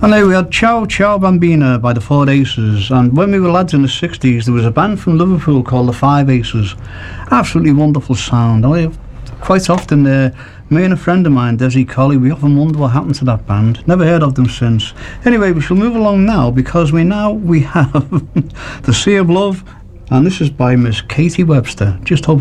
And there we had Ciao Ciao Bambina by the Four Aces, and when we were lads in the 60s there was a band from Liverpool called the Five Aces. Absolutely wonderful sound. Quite often me and a friend of mine, Desi Colley, we often wonder what happened to that band. Never heard of them since. Anyway, we shall move along now because we have The Sea of Love, and this is by Miss Katie Webster. Just hope